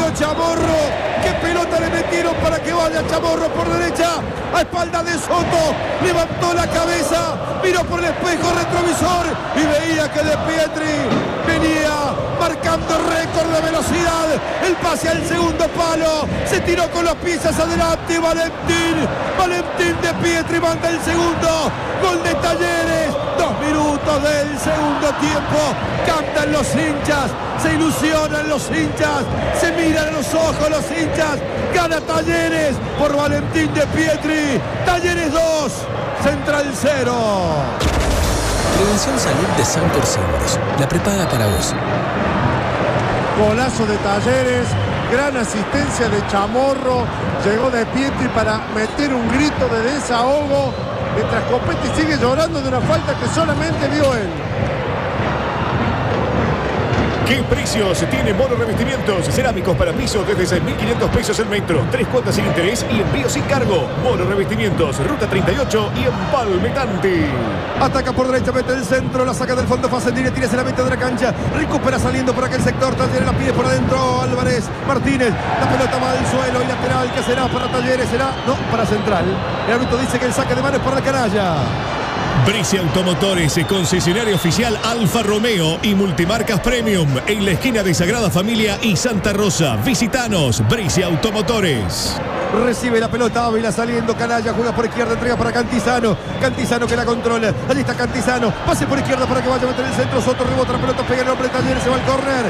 salió Chamorro. ¡Qué pelota le metieron para que vaya Chamorro por derecha! A espalda de Soto. Levantó la cabeza. Miró por el espejo retrovisor. Y veía que De Pietri venía marcando récord de velocidad. El pase al segundo palo. Se tiró con los pies hacia adelante. Valentín De Pietri manda el segundo. Gol de Talleres. 2 minutos del segundo tiempo. Cantan los hinchas. Se ilusionan los hinchas. Se miran a los ojos los hinchas. Gana Talleres por Valentín De Pietri. Talleres 2, Central 0. Prevención Salud de Sancor Seguros. La prepaga para vos. Golazo de Talleres. Gran asistencia de Chamorro. Llegó De Pietri para meter un grito de desahogo. Mientras Copetti sigue llorando de una falta que solamente vio él. ¿Qué precios tiene Mono Revestimientos? Cerámicos para pisos desde 6.500 pesos el metro. 3 cuotas sin interés y envío sin cargo. Mono Revestimientos, Ruta 38 y Empalmetante. Ataca por derecha, mete el centro, la saca del fondo, Facendini, tira hacia la mitad de la cancha. Recupera saliendo por aquel sector. Talleres la pide por adentro. Álvarez Martínez. La pelota va al suelo y lateral. ¿Qué será para Talleres? ¿Será? No, para Central. El árbitro dice que el saque de mano es para la canalla. Brice Automotores, concesionario oficial Alfa Romeo y Multimarcas Premium en la esquina de Sagrada Familia y Santa Rosa. Visitanos, Brice Automotores. Recibe la pelota Ávila saliendo, Canalla juega por izquierda, entrega para Cantizano. Cantizano que la controla. Allí está Cantizano. Pase por izquierda para que vaya a meter el centro. Soto rebota la pelota, pega el hombre de Talleres. Se va al córner.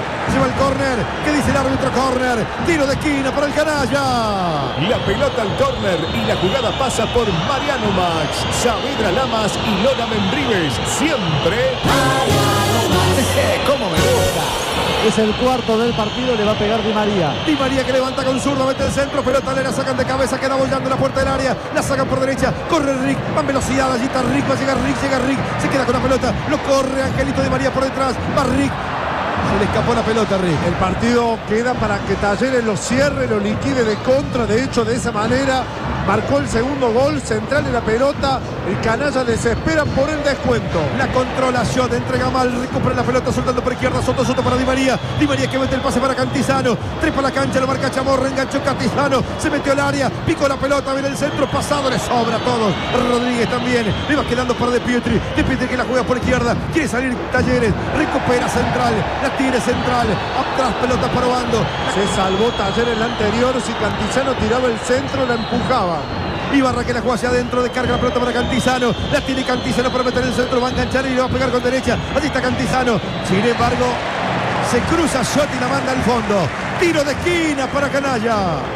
¿Qué dice el árbitro? Córner. Tiro de esquina para el Canalla. La pelota al córner y la jugada pasa por Mariano Max, Saavedra Lamas y Lola Membrives. Siempre Mariano Max. ¿Cómo me gusta? Es el cuarto del partido, le va a pegar Di María. Di María que levanta con zurdo, mete el centro, pelota le la sacan de cabeza, queda bollando la puerta del área, la sacan por derecha, corre Rick, va en velocidad, allí está Rick, va a llegar Rick, se queda con la pelota, lo corre Angelito Di María por detrás, va Rick. Se le escapó la pelota a Rick. El partido queda para que Talleres lo cierre, lo liquide de contra. De hecho, de esa manera marcó el segundo gol. Central en la pelota. El Canalla desespera por el descuento. La controla Shot, entrega mal, recupera la pelota soltando por izquierda. Soto para Di María. Di María que mete el pase para Cantizano. Trepa la cancha, lo marca Chamorro, enganchó Cantizano. Se metió al área, picó la pelota, viene el centro pasado, le sobra a todos. Rodríguez también. Le va quedando para De Pietri. De Pietri que la juega por izquierda. Quiere salir Talleres. Recupera Central. La tira Central. Atrás pelota para Obando. Se salvó Talleres el anterior. Si Cantizano tiraba el centro, la empujaba. Ibarra que la juega hacia adentro, descarga la pelota para Cantizano. La tiene Cantizano para meter el centro, va a enganchar y le va a pegar con derecha. Allí está Cantizano. Sin embargo, se cruza Shot y la manda al fondo. Tiro de esquina para Canalla.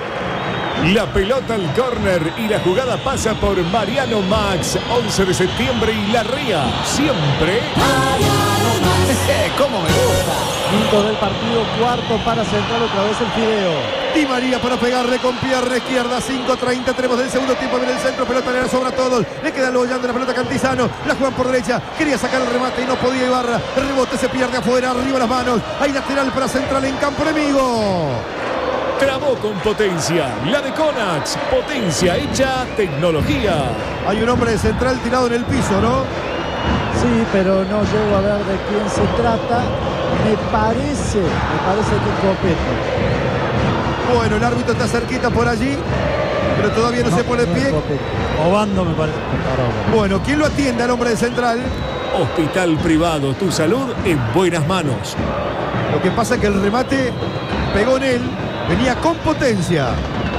La pelota al córner y la jugada pasa por Mariano Max. 11 de septiembre y La Ría. Siempre Mariano Max. ¿Cómo me gusta? Quinto del partido, cuarto para Central, otra vez el Fideo. Di María para pegarle con pierna izquierda. 5:30 tenemos del segundo tiempo. Viene el centro, pelota le sobra a todos. Le queda bollando la pelota a Cantizano. La juegan por derecha. Quería sacar el remate y no podía Ibarra. El rebote se pierde afuera. Arriba las manos. Hay lateral para Central en campo enemigo. Trabó con potencia. La de Conax. Potencia hecha tecnología. Hay un hombre de Central tirado en el piso, ¿no? Sí, pero no llego a ver de quién se trata. Me parece que es Copetti. Bueno, el árbitro está cerquita por allí, pero todavía no se pone en pie. Obando me parece. Bueno, ¿quién lo atiende al hombre de Central? Hospital Privado, tu salud en buenas manos. Lo que pasa es que el remate pegó en él, venía con potencia.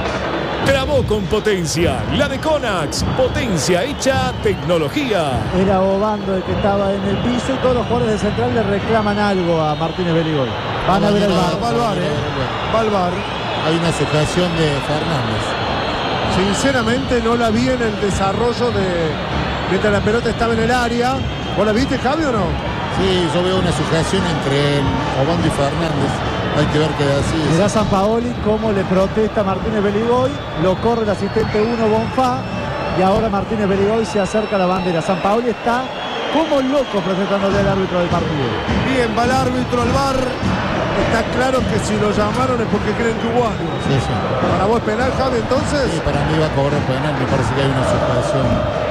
Trabó con potencia. La de Conax. Potencia hecha tecnología. Era Obando el que estaba en el piso y todos los jugadores de Central le reclaman algo a Martínez Beligoy. Van a ver el VAR. Va al VAR. Hay una sujeción de Fernández. Sinceramente no la vi en el desarrollo de... Mientras la pelota estaba en el área. ¿Vos la viste, Javi, o no? Sí, yo veo una sujeción entre Obando y Fernández. Hay que ver qué así. Mirá Sampaoli cómo le protesta a Martínez Beligoy. Lo corre el asistente 1 Bonfá. Y ahora Martínez Beligoy se acerca a la bandera. Sampaoli está como loco protestándole al árbitro del partido. Bien, va el árbitro al VAR. Está claro que si lo llamaron es porque creen que hubo algo. Sí, sí. ¿Para vos penal, Javi, entonces? Sí, para mí va a cobrar penal. Me parece que hay una sujeción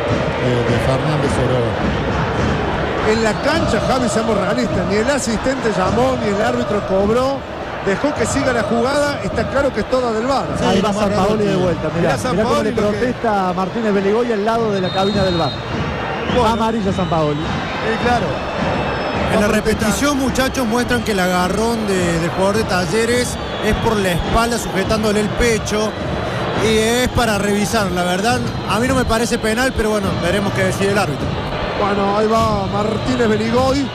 de Fernández sobre Obando. En la cancha, Javi, seamos realistas. Ni el asistente llamó, ni el árbitro cobró. dejó que siga la jugada, está claro que es toda del VAR. Sí, ahí va San Paoli de vuelta. Mirá cómo le Sampaoli protesta a Martínez Beligoy al lado de la cabina del VAR. Bueno. Amarilla San Paoli. Claro. En la repetición, muchachos, muestran que el agarrón del jugador de Talleres es por la espalda, sujetándole el pecho. Y es para revisar, la verdad. A mí no me parece penal, pero bueno, veremos qué decide el árbitro. Bueno, ahí va Martínez Beligoy.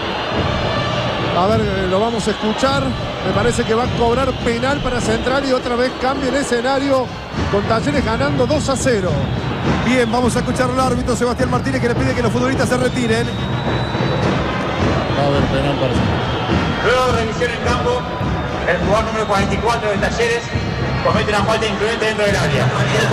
A ver, lo vamos a escuchar. Me parece que va a cobrar penal para Central y otra vez cambia el escenario con Talleres ganando 2-0. Bien, vamos a escuchar al árbitro Sebastián Martínez, que le pide que los futbolistas se retiren. Va a haber penal para Central. Luego de revisión en campo, el jugador número 44 de Talleres comete una falta imprudente dentro del área.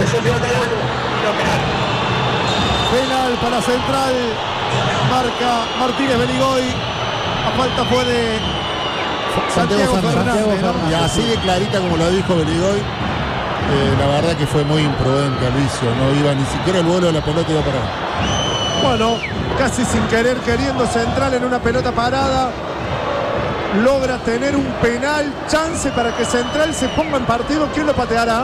Penal para Central. Marca Martínez Beligoy. La falta fue de Santiago Fernández, ¿no? Y así de clarita como lo dijo Beligoy, la verdad que fue muy imprudente Alicio. No iba ni siquiera el vuelo de la pelota iba para él. Bueno, casi sin querer, queriendo Central en una pelota parada. Logra tener un penal, chance para que Central se ponga en partido. ¿Quién lo pateará?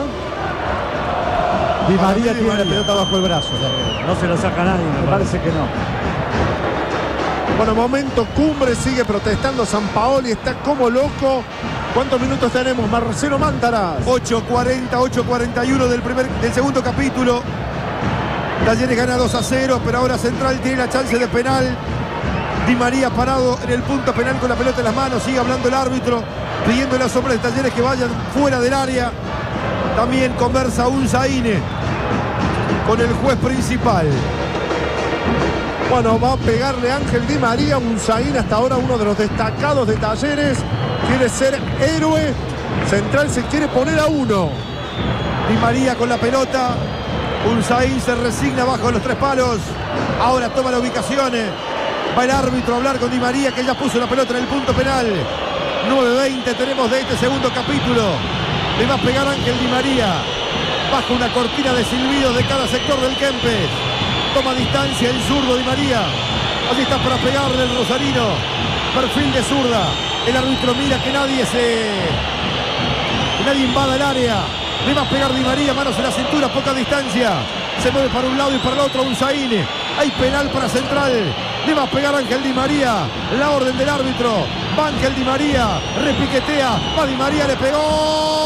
Di María tiene la pelota bajo el brazo. No se lo saca nadie. Me parece que no. Bueno, momento cumbre, sigue protestando San Paoli, está como loco. ¿Cuántos minutos tenemos? Marcelo Mántaras. 8:40, 8:41 del segundo capítulo. Talleres gana 2-0, pero ahora Central tiene la chance de penal. Di María parado en el punto penal con la pelota en las manos. Sigue hablando el árbitro, pidiendo a los hombres de Talleres que vayan fuera del área. También conversa Unzaine con el juez principal. Bueno, va a pegarle Ángel Di María. Unzaín, hasta ahora uno de los destacados de Talleres. Quiere ser héroe. Central se quiere poner a 1. Di María con la pelota. Unzaín se resigna bajo los 3 palos. Ahora toma la ubicación. Va el árbitro a hablar con Di María, que ya puso la pelota en el punto penal. 9:20 tenemos de este segundo capítulo. Le va a pegar Ángel Di María. Bajo una cortina de silbidos de cada sector del Kempes. Toma distancia el zurdo Di María. Allí está para pegarle el rosarino. Perfil de zurda. El árbitro mira que nadie invada el área. Le va a pegar Di María, manos en la cintura, poca distancia. Se mueve para un lado y para el otro Unzaine. Hay penal para Central. Le va a pegar Ángel Di María. La orden del árbitro. Va Ángel Di María. Repiquetea. Va Di María, le pegó.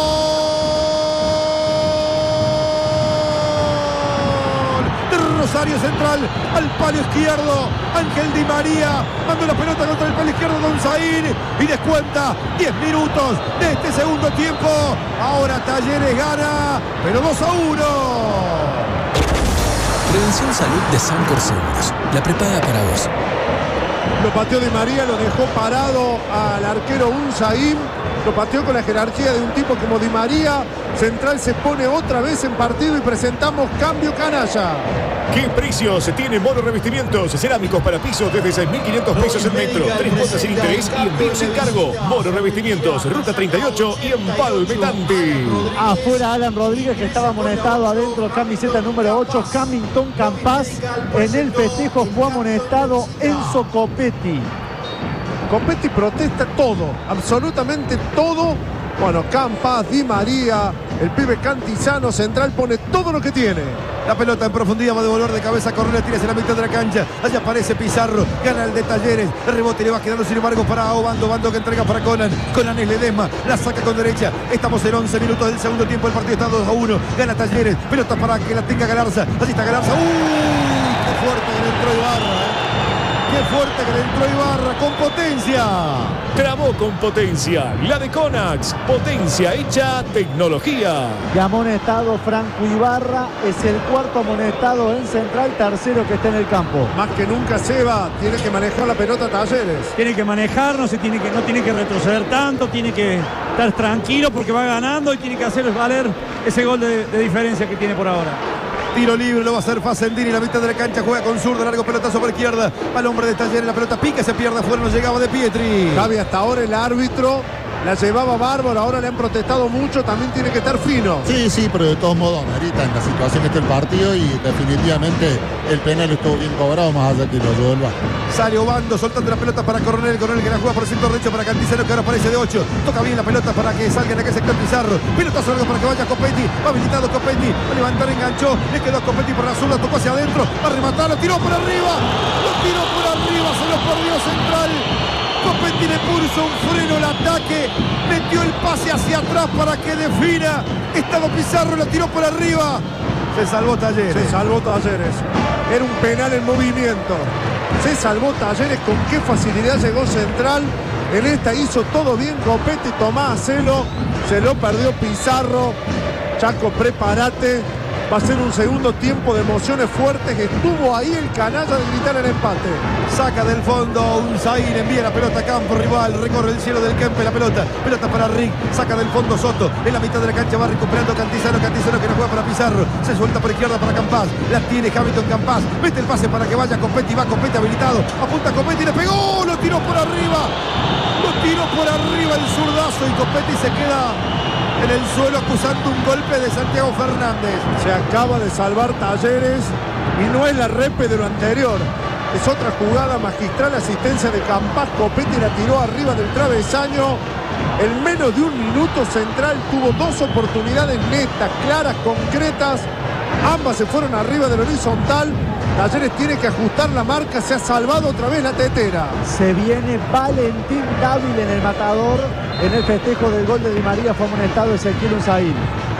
Rosario Central al palo izquierdo. Ángel Di María mandó la pelota contra el palo izquierdo de Unzaín y descuenta 10 minutos de este segundo tiempo. Ahora Talleres gana, pero 2-1. Prevención Salud de Sancor Seguros. La prepaga para vos. Lo pateó Di María, lo dejó parado al arquero Unzaín. Lo pateó con la jerarquía de un tipo como Di María. Central se pone otra vez en partido y presentamos cambio canalla. ¿Qué precios tiene Mono Revestimientos? Cerámicos para pisos desde 6.500 pesos el metro. 3 cuotas sin interés y envío sin cargo. Mono Revestimientos, Ruta 38 y Empalmetante. Afuera Alan Rodríguez, que estaba amonestado. Adentro camiseta número 8, Camington Campás. En el festejo fue amonestado Enzo Copetti. Copetti protesta todo, absolutamente todo. Bueno, Campás, Di María, el pibe Cantizano. Central pone todo lo que tiene. La pelota en profundidad va a devolver de cabeza. Correa, tira hacia la mitad de la cancha. Allá aparece Pizarro. Gana el de Talleres. El rebote le va quedando sin embargo para Obando. Bando que entrega para Conan. Conan es Ledesma. La saca con derecha. Estamos en 11 minutos del segundo tiempo. El partido está 2-1. Gana Talleres. Pelota para que la tenga Galarza. Allí está Galarza. ¡Qué fuerte que le entró Ibarra! ¡Qué fuerte que le entró Ibarra! ¡Con potencia! Trabó con potencia. La de Conax. Potencia hecha tecnología. Y amonestado Franco Ibarra. Es el cuarto amonestado en Central. Tercero que está en el campo. Más que nunca Seba tiene que manejar la pelota Talleres. Tiene que manejar, no tiene que retroceder tanto, tiene que estar tranquilo porque va ganando y tiene que hacer valer ese gol de diferencia que tiene por ahora. Tiro libre, lo va a hacer Facendini. La mitad de la cancha juega con zurda. Largo pelotazo por izquierda. Al hombre de Talleres. La pelota pica, se pierde afuera. No llegaba de Pietri. Cabe hasta ahora el árbitro la llevaba bárbaro, ahora le han protestado mucho, también tiene que estar fino. Sí, pero de todos modos amerita en la situación que está el partido y definitivamente el penal estuvo bien cobrado, más allá que lo ayudó el VAR. Sale Obando soltando la pelota para Coronel que la juega por el centro derecho para Cantizano, que ahora aparece de 8. Toca bien la pelota para que salga en aquel sector Pizarro. Pelotazo largo para que vaya Copetti. Va habilitado Copetti. Va a levantar, enganchó. Le quedó a Copetti por la zurda, tocó hacia adentro. Va a rematar, lo tiró por arriba. Lo tiró por arriba, se lo perdió Central. Copetti le puso un freno al ataque. Metió el pase hacia atrás para que defina. Estaba Pizarro, lo tiró por arriba. Se salvó Talleres. Se salvó Talleres. Era un penal en movimiento. Se salvó Talleres. Con qué facilidad llegó Central. En esta hizo todo bien Copetti. Tomás Celo. Se lo perdió Pizarro. Chaco, prepárate. Va a ser un segundo tiempo de emociones fuertes. Estuvo ahí el canalla de gritar el empate. Saca del fondo Unzaín, envía la pelota a campo rival, recorre el cielo del campo la pelota para Rick, saca del fondo Soto, en la mitad de la cancha va recuperando Cantizano que no juega para Pizarro, se suelta por izquierda para Campás, la tiene Hamilton Campás, mete el pase para que vaya Copetti, va Copetti habilitado, apunta Copetti, le pegó, lo tiró por arriba el zurdazo y Copetti se queda en el suelo acusando un golpe de Santiago Fernández. Se acaba de salvar Talleres y no es la repe de lo anterior. Es otra jugada magistral, asistencia de Campás. Copetti la tiró arriba del travesaño. En menos de un minuto Central tuvo dos oportunidades netas, claras, concretas. Ambas se fueron arriba del horizontal. Talleres tiene que ajustar la marca. Se ha salvado otra vez la tetera. Se viene Valentín Dávila en el matador. En el festejo del gol de Di María fue amonestado Ezequiel Unzaín.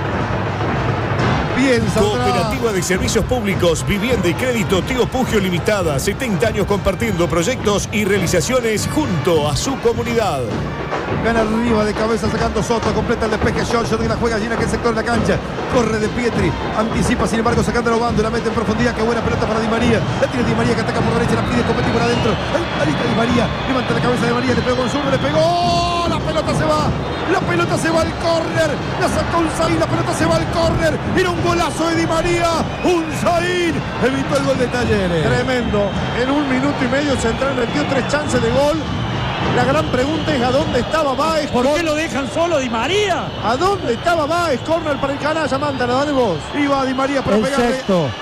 Bien, Cooperativa de Servicios Públicos, Vivienda y Crédito Tío Pugio Limitada. 70 años compartiendo proyectos y realizaciones junto a su comunidad. Gana arriba de cabeza sacando Soto, completa el despeje Giorgio que la juega allí en aquel sector de la cancha. Corre de Pietri, anticipa sin embargo sacando a Obando, la mete en profundidad, qué buena pelota para Di María. La tiene Di María que ataca por derecha, la pide Copetti por adentro. Ahí está Di María, levanta la cabeza de María, le pegó con zurdo, le pegó. La pelota se va al córner. La sacó Unzaín, la pelota se va al córner. Era un golazo de Di María. Unzaín evitó el gol de Talleres. Tremendo. En un minuto y medio Central metió 3 chances de gol. La gran pregunta es ¿a dónde estaba Báez? ¿Por qué lo dejan solo Di María? ¿A dónde estaba Báez? Córner para el canalla, mándala, dale vos. Iba Di María para pegarle.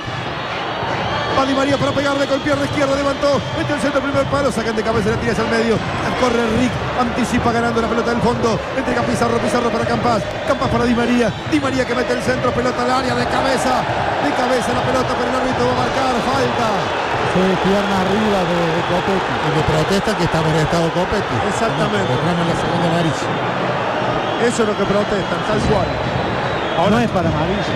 Va Di María para pegarle con pierna izquierda, levantó, metió el centro, primer palo, sacan de cabeza, la tira hacia el medio, corre Rick, anticipa ganando la pelota del fondo, entrega Pizarro para Campás para Di María que mete el centro, pelota al área, de cabeza la pelota, pero el árbitro va a marcar, falta. Sí, pierna arriba de Copetti. Y le protesta que está molestado Copetti. Exactamente. Reclama la segunda amarilla. Eso es lo que protestan, tal cual. Ahora no es para amarilla.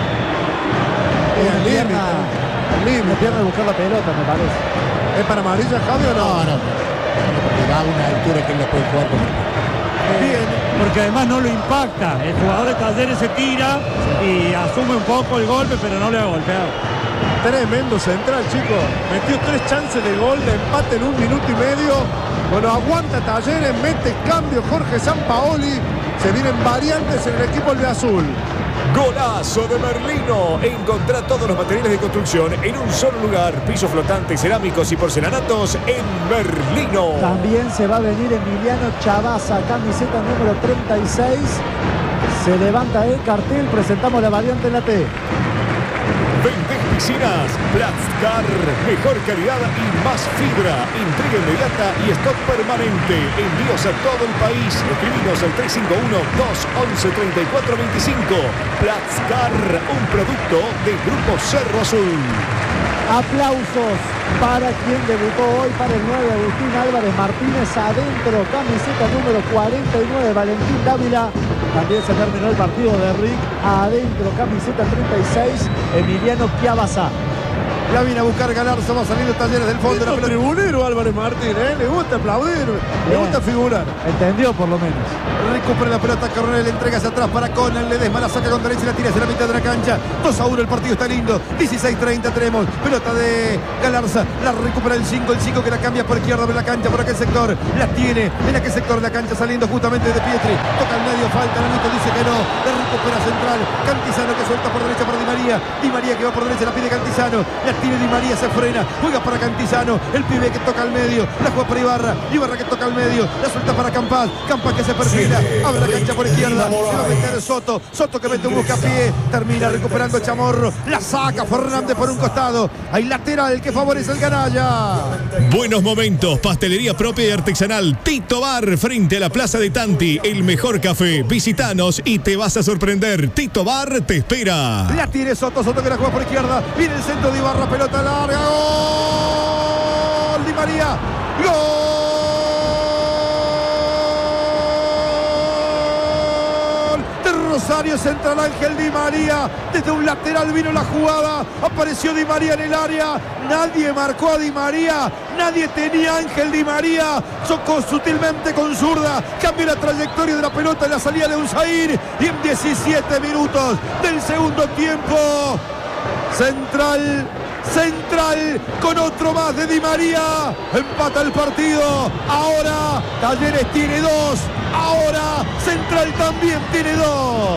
Es el límite. La pierna de buscar la pelota, me parece. ¿Es para amarilla, Javi, o no? No. Porque va a una altura que él la puede jugar con él. Bien, porque además no lo impacta. El jugador de Talleres se tira y asume un poco el golpe, pero no le ha golpeado. Tremendo Central, chicos. Metió 3 chances de gol, de empate en un minuto y medio. Bueno, aguanta Talleres, mete cambio Jorge Sampaoli. Se vienen variantes en el equipo albiazul. Golazo de Merlino. Encontrá todos los materiales de construcción en un solo lugar. Pisos flotantes, cerámicos y porcelanatos en Merlino. También se va a venir Emiliano Chavaza, camiseta número 36. Se levanta el cartel, presentamos la variante en la T. Vendés piscinas, Platzcar, mejor calidad y más fibra, entrega inmediata y stock permanente, envíos a todo el país, escribinos al 351-211-3425, Platzcar, un producto de Grupo Cerro Azul. Aplausos para quien debutó hoy, para el 9 Agustín Álvarez Martínez, adentro, camiseta número 49, Valentín Dávila. También se terminó el partido de Rick, adentro, camiseta 36, Emiliano Chiavaza. La viene a buscar Galarza, va saliendo Talleres del fondo. Es tribunero Álvarez Martínez, le gusta aplaudir, le gusta figurar. Entendió por lo menos. Recupera la pelota, Coronel, entrega hacia atrás para Conan, Ledesma la saca con derecha y la tira hacia la mitad de la cancha. 2-1, el partido está lindo. 16-30 tenemos. Pelota de Galarza, la recupera el 5 que la cambia por izquierda de la cancha, por aquel sector. La tiene en aquel sector de la cancha, saliendo justamente de Pietri. Toca el medio, falta, el árbitro dice que no. La recupera Central. Cantizano que suelta por derecha para Di María. Di María que va por derecha, la pide Cantizano. La tiene Di María, se frena, juega para Cantizano, el pibe que toca al medio, la juega para Ibarra que toca al medio, la suelta para Campas que se perfila, abre la cancha por izquierda, se va a meter Soto que mete un buscapié, termina recuperando Chamorro, la saca Fernández por un costado, hay lateral que favorece el canalla. Buenos momentos, pastelería propia y artesanal, Tito Bar, frente a la Plaza de Tanti, el mejor café, visitanos y te vas a sorprender, Tito Bar te espera. La tiene Soto que la juega por izquierda, viene el centro de Ibarra, pelota larga, gol Di María, gol Rosario Central, Ángel Di María, desde un lateral vino la jugada, apareció Di María en el área, nadie marcó a Di María, nadie tenía a Ángel Di María, chocó sutilmente con zurda, cambió la trayectoria de la pelota en la salida de Unzair y en 17 minutos del segundo tiempo, Central con otro más de Di María, empata el partido, ahora Talleres tiene 2, ahora Central también tiene 2.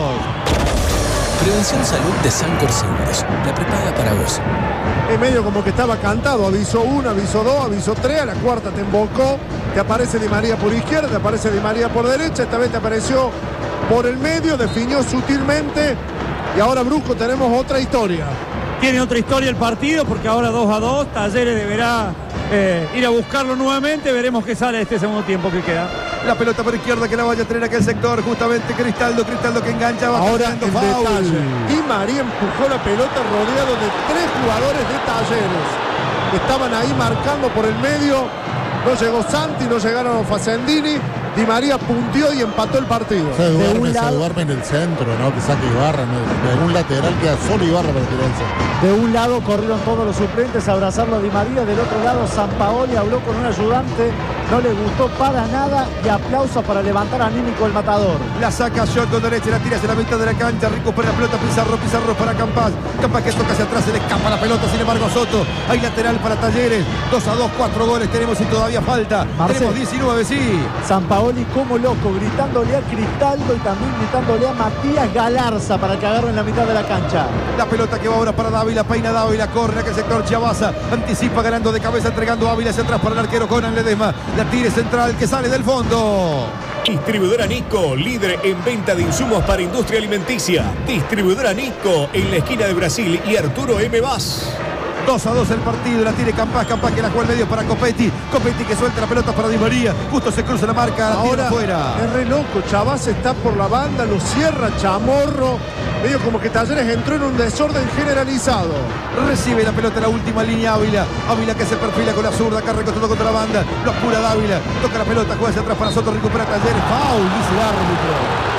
Prevención Salud de Sancor Seguros, la prepaga para vos. En medio como que estaba cantado, aviso 1, aviso 2, aviso 3, a la cuarta te embocó, te aparece Di María por izquierda, te aparece Di María por derecha, esta vez te apareció por el medio, definió sutilmente y ahora brusco tenemos otra historia. Tiene otra historia el partido porque ahora 2-2, Talleres deberá ir a buscarlo nuevamente, veremos qué sale este segundo tiempo que queda. La pelota por izquierda que la vaya a tener aquel sector, justamente Cristaldo que engancha. Ahora el detalle, Di María empujó la pelota rodeado de 3 jugadores de Talleres. Estaban ahí marcando por el medio, no llegó Santi, no llegaron Facendini, Di María puntió y empató el partido. Se duerme en el centro, ¿no? Que saque Ibarra, ¿no? De un lateral queda solo Ibarra para tirarse. De un lado corrieron todos los suplentes a abrazarlo a Di María, del otro lado Sampaoli habló con un ayudante, no le gustó para nada y aplausos para levantar anímico el matador. La saca Shot con derecha, la tira hacia la mitad de la cancha, recupera la pelota, Pizarro para Campas que toca hacia atrás, se le escapa la pelota, sin embargo a Soto, hay lateral para Talleres, 2-2, 4 goles tenemos y todavía falta, tenemos 19, sí. Sampaoli como loco, gritándole a Cristaldo y también gritándole a Matías Galarza para que agarren la mitad de la cancha. La pelota que va ahora para Dávila, peina Dávila, corre a que el sector Chiabaza, anticipa ganando de cabeza, entregando a Ávila hacia atrás para el arquero Conan Ledesma, la tire central que sale del fondo. Distribuidora Nico, líder en venta de insumos para industria alimenticia. Distribuidora Nico, en la esquina de Brasil y Arturo M. Vaz. 2-2 el partido, la tiene Campas que la juega al medio para Copetti que suelta la pelota para Di María, justo se cruza la marca, la tira afuera. Es re loco, Chavaz está por la banda, lo cierra Chamorro, medio como que Talleres entró en un desorden generalizado. Recibe la pelota en la última línea Ávila que se perfila con la zurda, acá recostando contra la banda, lo apura Dávila, toca la pelota, juega hacia atrás para Soto, recupera Talleres, foul, dice el árbitro.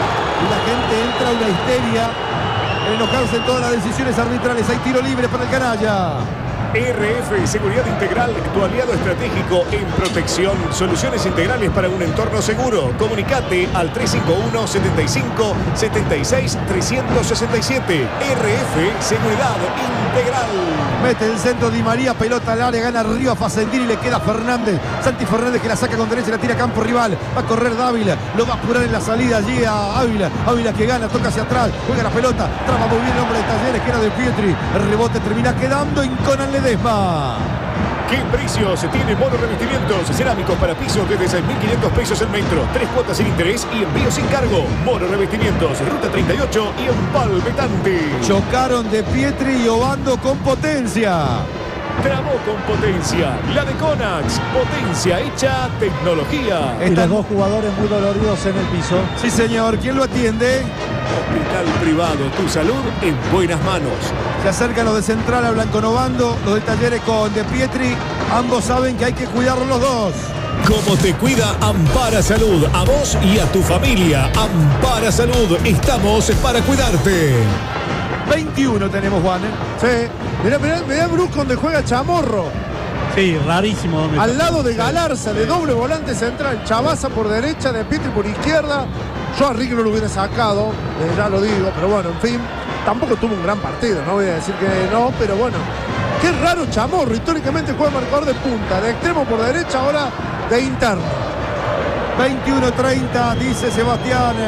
Y la gente entra en una histeria, enojarse en todas las decisiones arbitrales, hay tiro libre para el canalla. RF Seguridad Integral, tu aliado estratégico en protección. Soluciones integrales para un entorno seguro. Comunicate al 351 75 76 367. RF Seguridad Integral. Mete el centro Di María, pelota al área, gana arriba Facendini y le queda Fernández. Santi Fernández que la saca con derecha y la tira a campo rival. Va a correr Dávila, lo va a apurar en la salida allí a Ávila. Ávila que gana, toca hacia atrás, juega la pelota, traba muy bien el hombre de Talleres que era de Pietri. El rebote termina quedando en Conan Ledesma. ¿Qué precios tiene Mono Revestimientos? Cerámicos para pisos desde 6.500 pesos el metro. 3 cuotas sin interés y envío sin cargo. Mono Revestimientos, Ruta 38 y Empalmetante. Chocaron de Pietri y Obando con potencia. Trabó con potencia. La de Conax. Potencia hecha tecnología. Y los 2 jugadores muy doloridos en el piso. Sí, señor. ¿Quién lo atiende? Hospital Privado. Tu salud en buenas manos. Se acercan los de Central, hablan con Obando, los de Talleres con De Pietri. Ambos saben que hay que cuidarlos los dos. ¿Cómo te cuida Ampara Salud? A vos y a tu familia. Ampara Salud. Estamos para cuidarte. 21 tenemos, Juan. Sí. Mirá Brusco donde juega Chamorro. Sí, rarísimo. Al lado de Galarza, de doble volante central. Chavaza por derecha, De Pietri por izquierda. Yo a Ricky no lo hubiera sacado, ya lo digo, pero bueno, en fin. Tampoco tuvo un gran partido, no voy a decir que no, pero bueno. Qué raro Chamorro, históricamente juega marcador de punta, de extremo por derecha, ahora de interno. 21-30, dice Sebastián.